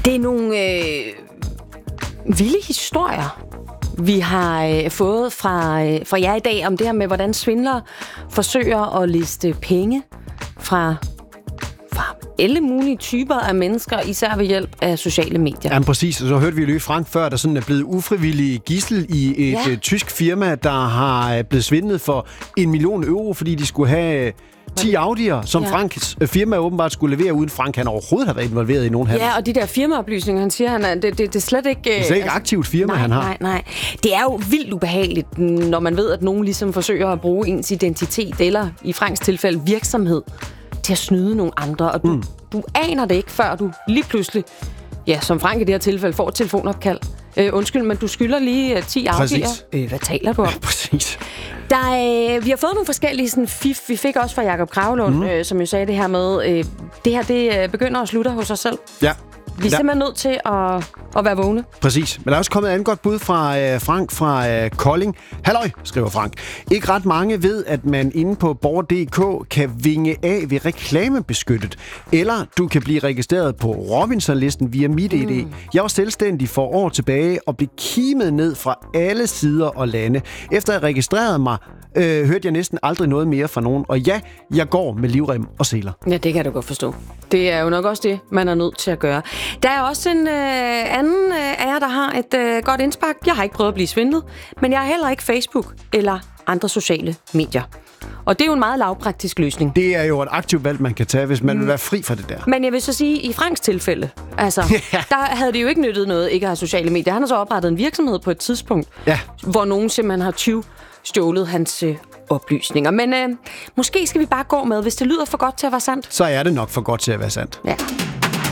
Det er nogle vilde historier, vi har fået fra jer i dag om det her med, hvordan svindlere forsøger at liste penge fra alle mulige typer af mennesker, især ved hjælp af sociale medier. Jamen præcis, og så hørte vi jo Frank før, der sådan er blevet ufrivillig gidsel i et tysk firma, der har blevet svindlet for 1 million euro, fordi de skulle have 10 Audi'er, som Franks firma åbenbart skulle levere, uden Frank han overhovedet har været involveret i nogen handel. Ja, og de der firmaoplysninger, han siger, det er slet ikke... Det er slet ikke aktivt firma, han har. Nej. Det er jo vildt ubehageligt, når man ved, at nogen ligesom forsøger at bruge ens identitet, eller i Franks tilfælde virksomhed, til at snyde nogle andre, og du aner det ikke, før du lige pludselig, som Frank i det her tilfælde, får et telefonopkald. Undskyld, men du skylder lige 10 Audi'er. Hvad taler du om? Ja, præcis. Vi har fået nogle forskellige sådan, fif. Vi fik også fra Jakob Kravlund, som jo sagde det her med, det her det begynder at slutte hos os selv. Ja. Vi er simpelthen nødt til at være vågne. Præcis. Men der er også kommet et andet godt bud fra Frank fra Kolding. Halløj, skriver Frank. Ikke ret mange ved, at man inde på borger.dk kan vinge af ved reklamebeskyttet. Eller du kan blive registreret på Robinson-listen via MitID. Jeg var selvstændig for år tilbage og blev kimet ned fra alle sider og lande. Efter jeg registrerede mig, hørte jeg næsten aldrig noget mere fra nogen. Og ja, jeg går med livrem og seler. Ja, det kan du godt forstå. Det er jo nok også det, man er nødt til at gøre. Der er også en anden af jer, der har et godt indspark. Jeg har ikke prøvet at blive svindlet, men jeg har heller ikke Facebook eller andre sociale medier. Og det er jo en meget lavpraktisk løsning. Det er jo et aktivt valg, man kan tage, hvis man vil være fri fra det der. Men jeg vil så sige, i Franks tilfælde, der havde det jo ikke nyttet noget ikke at have sociale medier. Han har så oprettet en virksomhed på et tidspunkt, hvor nogen simpelthen har stjålet hans oplysninger. Men måske skal vi bare gå med, hvis det lyder for godt til at være sandt. Så er det nok for godt til at være sandt. Ja.